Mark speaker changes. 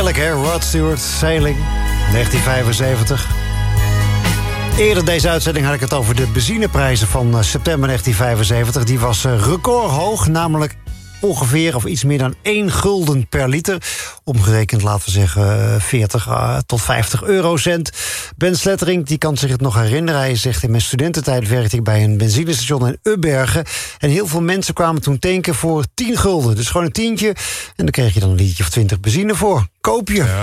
Speaker 1: Heerlijk, hè? Rod Stewart, Sailing, 1975. Eerder deze uitzending had ik het over de benzineprijzen van september 1975. Die was recordhoog, namelijk ongeveer of iets meer dan 1 gulden per liter. Omgerekend, laten we zeggen, 40 tot 50 eurocent. Ben Slettering, die kan zich het nog herinneren. Hij zegt, in mijn studententijd werkte ik bij een benzinestation in Ubbergen. En heel veel mensen kwamen toen tanken voor 10 gulden. Dus gewoon een tientje. En dan kreeg je dan een litertje of 20 benzine voor. Koop je. Ja.